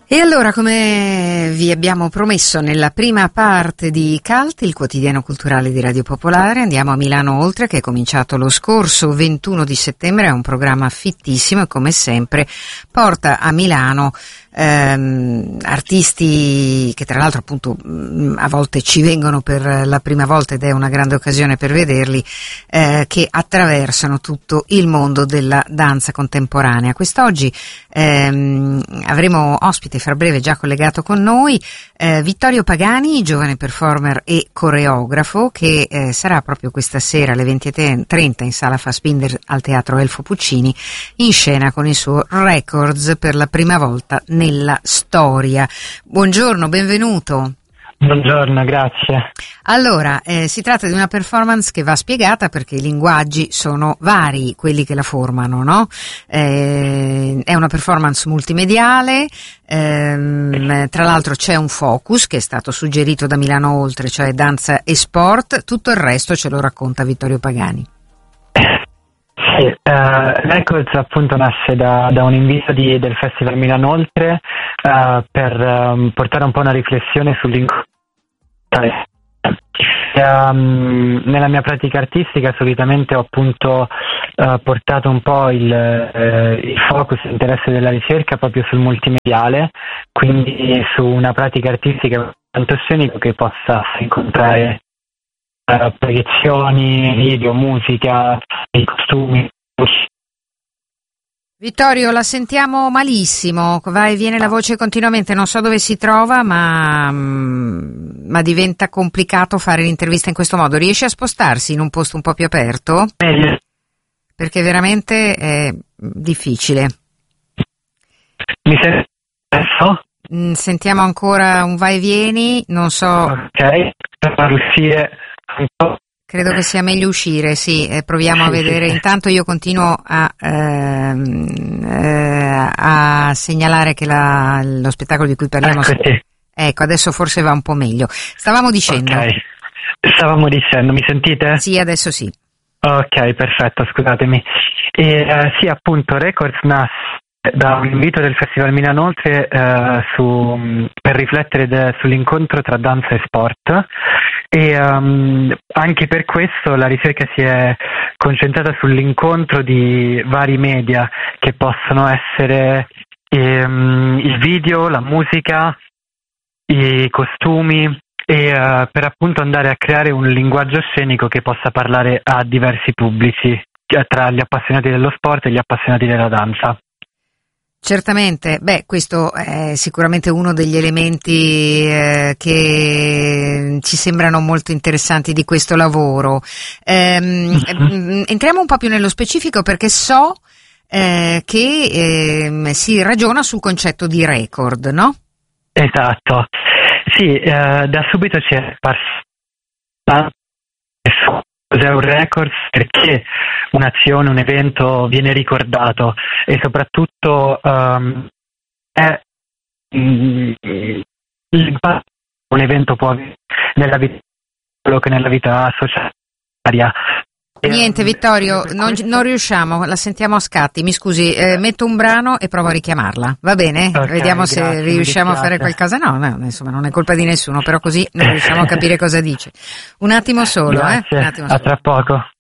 E allora, come vi abbiamo promesso nella prima parte di CULT, il quotidiano culturale di Radio Popolare, andiamo a Milano Oltre, che è cominciato lo scorso 21 di settembre, è un programma fittissimo e come sempre porta a Milano artisti che tra l'altro appunto a volte ci vengono per la prima volta ed è una grande occasione per vederli, che attraversano tutto il mondo della danza contemporanea. Quest'oggi avremo ospite fra breve già collegato con noi Vittorio Pagani, giovane performer e coreografo, che sarà proprio questa sera alle 20:30 in sala Fassbinder al Teatro Elfo Puccini in scena con il suo Records per la prima volta nella storia. Buongiorno, benvenuto. Buongiorno, grazie. Allora, si tratta di una performance che va spiegata perché i linguaggi sono vari, quelli che la formano, no? È una performance multimediale, tra l'altro c'è un focus che è stato suggerito da Milano Oltre, cioè danza e sport, tutto il resto ce lo racconta Vittorio Pagani. Sì, Records appunto nasce da un invito del Festival Milano Oltre per portare un po' una riflessione sull'incontro. Nella mia pratica artistica solitamente ho appunto portato un po' il focus, l'interesse della ricerca proprio sul multimediale, quindi su una pratica artistica tanto scenico che possa incontrare proiezioni, video, musica, i costumi. Vittorio, la sentiamo malissimo, va e viene la voce continuamente, non so dove si trova, ma diventa complicato fare l'intervista in questo modo. Riesce a spostarsi in un posto un po' più aperto? Meglio. Perché veramente è difficile. Mi senti adesso? Sentiamo ancora un va e vieni, non so. Ok, per uscire un po'. Credo che sia meglio uscire, sì, proviamo a vedere. Intanto io continuo a segnalare che lo spettacolo di cui parliamo. Ecco, adesso forse va un po' meglio. Stavamo dicendo. Ok, stavamo dicendo, mi sentite? Sì, adesso sì. Ok, perfetto, scusatemi. Sì, appunto, Records nasce da un invito del Festival Milano Oltre per riflettere sull'incontro tra danza e sport. E anche per questo la ricerca si è concentrata sull'incontro di vari media che possono essere il video, la musica, i costumi e per appunto andare a creare un linguaggio scenico che possa parlare a diversi pubblici, tra gli appassionati dello sport e gli appassionati della danza. Certamente, questo è sicuramente uno degli elementi che ci sembrano molto interessanti di questo lavoro. Entriamo un po' più nello specifico perché so che si ragiona sul concetto di record, no? Esatto, sì, da subito ci è parso cos'è un record, perché un'azione, un evento viene ricordato e soprattutto è l'impatto che un evento può avere nella vita, quello che nella vita societaria. Niente Vittorio, non riusciamo, la sentiamo a scatti, mi scusi, metto un brano e provo a richiamarla, va bene? Okay, vediamo grazie, se riusciamo a fare qualcosa, no, insomma non è colpa di nessuno, però così non riusciamo a capire cosa dice. Un attimo solo, grazie, un attimo solo. A tra poco.